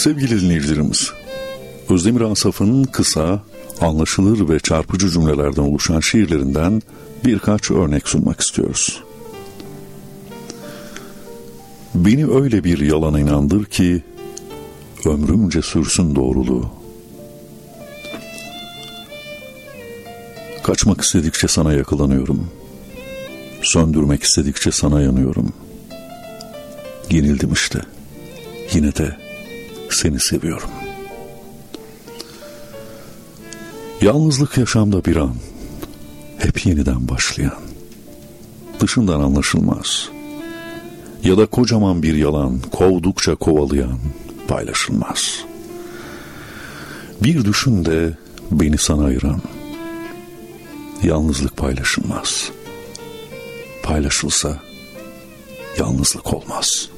Sevgili dinleyicilerimiz, Özdemir Asaf'ın kısa, anlaşılır ve çarpıcı cümlelerden oluşan şiirlerinden birkaç örnek sunmak istiyoruz. Beni öyle bir yalana inandır ki ömrümce sürsün doğruluğu. Kaçmak istedikçe sana yakalanıyorum. Söndürmek istedikçe sana yanıyorum. Yenildim işte. Yine de seni seviyorum. Yalnızlık yaşamda bir an, hep yeniden başlayan, dışından anlaşılmaz. Ya da kocaman bir yalan, kovdukça kovalayan, paylaşılmaz. Bir düşün de beni sana ayıran, yalnızlık paylaşılmaz. Paylaşılsa yalnızlık olmaz.